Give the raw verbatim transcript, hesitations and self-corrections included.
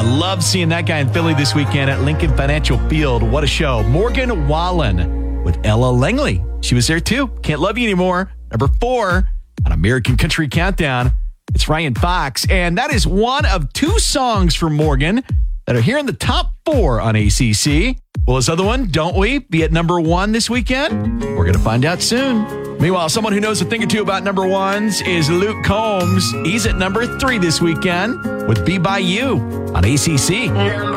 love seeing that guy in Philly this weekend at Lincoln Financial Field. What a show. Morgan Wallen with Ella Langley. She was there too. Can't Love You Anymore. Number four on American Country Countdown. It's Ryan Fox. And that is one of two songs from Morgan that are here in the top four on A C C. Will this other one, Don't We, be at number one this weekend? We're going to find out soon. Meanwhile, someone who knows a thing or two about number ones is Luke Combs. He's at number three this weekend with Be By You on A C C.